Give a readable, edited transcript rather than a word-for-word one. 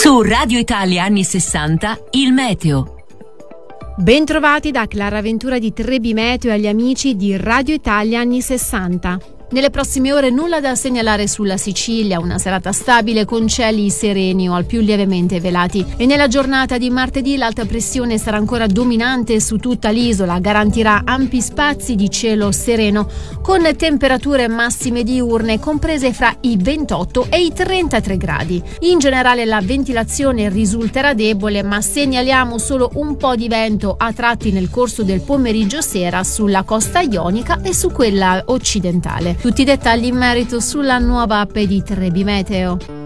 Su Radio Italia anni 60, il meteo. Bentrovati da Clara Ventura di Trebi Meteo e agli amici di Radio Italia anni 60. Nelle prossime ore nulla da segnalare sulla Sicilia, una serata stabile con cieli sereni o al più lievemente velati. E nella giornata di martedì l'alta pressione sarà ancora dominante su tutta l'isola, garantirà ampi spazi di cielo sereno, con temperature massime diurne comprese fra i 28 e i 33 gradi. In generale la ventilazione risulterà debole, ma segnaliamo solo un po' di vento a tratti nel corso del pomeriggio sera sulla costa ionica e su quella occidentale. Tutti i dettagli in merito sulla nuova app di Trebi Meteo.